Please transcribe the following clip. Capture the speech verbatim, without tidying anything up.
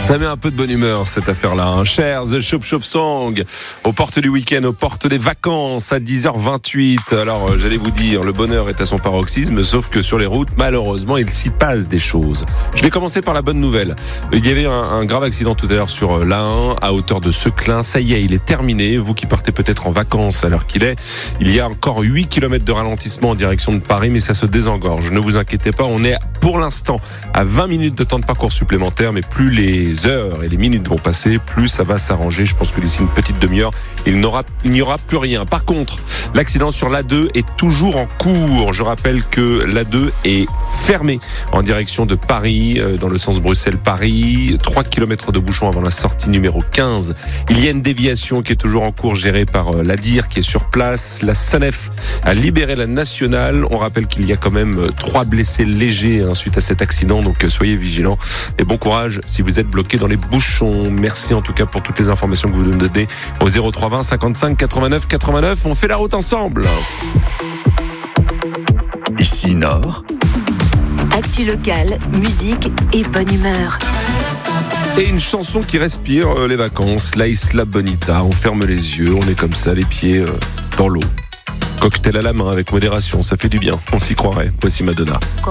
Ça met un peu de bonne humeur cette affaire-là. Hein. Cher The Chop Chop Song, aux portes du week-end, aux portes des vacances à dix heures vingt-huit. Alors euh, j'allais vous dire, le bonheur est à son paroxysme, sauf que sur les routes, malheureusement, il s'y passe des choses. Je vais commencer par la bonne nouvelle. Il y avait un, un grave accident tout à l'heure sur l'A un à hauteur de Seclin. Ça y est, il est terminé. Vous qui partez peut-être en vacances à l'heure qu'il est, il y a encore huit kilomètres de ralentissement en direction de Paris, mais ça se désengorge. Ne vous inquiétez pas, on est pour l'instant à vingt minutes de temps de parcours supplémentaire, mais plus les heures et les minutes vont passer, plus ça va s'arranger. Je pense que d'ici une petite demi-heure, il n'aura, il n'y aura plus rien. Par contre, l'accident sur l'A deux est toujours en cours. Je rappelle que l'A deux est fermée en direction de Paris, dans le sens Bruxelles-Paris. trois kilomètres de bouchon avant la sortie numéro quinze. Il y a une déviation qui est toujours en cours, gérée par l'A D I R qui est sur place. La SANEF a libéré la nationale. On rappelle qu'il y a quand même trois blessés légers hein, suite à cet accident, donc soyez vigilants. Et bon courage si vous êtes bloqué dans les bouchons. Merci en tout cas pour toutes les informations que vous nous donnez au zéro trois vingt cinquante-cinq quatre-vingt-neuf quatre-vingt-neuf. On fait la route ensemble. Ici Nord. Actu locale, musique et bonne humeur. Et une chanson qui respire euh, les vacances, La Isla Bonita. On ferme les yeux, on est comme ça, les pieds euh, dans l'eau. Cocktail à la main avec modération, ça fait du bien, on s'y croirait. Voici Madonna.